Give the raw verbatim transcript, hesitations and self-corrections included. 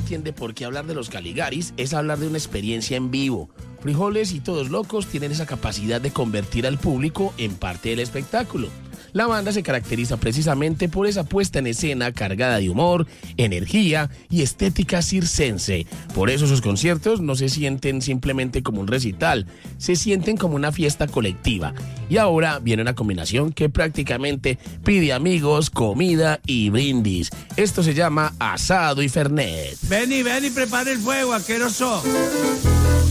entiende por qué hablar de los Caligaris es hablar de una experiencia en vivo. Frijoles y Todos Locos tienen esa capacidad de convertir al público en parte del espectáculo. La banda se caracteriza precisamente por esa puesta en escena cargada de humor, energía y estética circense. Por eso sus conciertos no se sienten simplemente como un recital, se sienten como una fiesta colectiva. Y ahora viene una combinación que prácticamente pide amigos, comida y brindis. Esto se llama asado y fernet. Ven y ven y prepara el fuego, asqueroso.